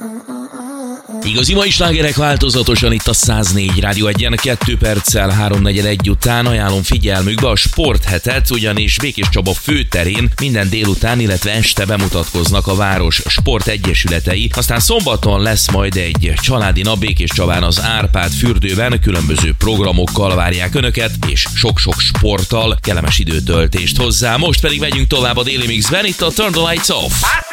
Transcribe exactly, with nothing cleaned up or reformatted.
Igazi mai slágerek változatosan itt a száznégy Rádió egyen, kettő perccel háromnegyed egy után ajánlom figyelmükbe a sporthetet, ugyanis Békés Csaba főterén minden délután, illetve este bemutatkoznak a város sportegyesületei. Aztán szombaton lesz majd egy családi nap Békés Csabán az Árpád fürdőben, különböző programokkal várják önöket, és sok-sok sporttal, kellemes időtöltést hozzá. Most pedig megyünk tovább a Daily Mixben, itt a Turn the Lights Off.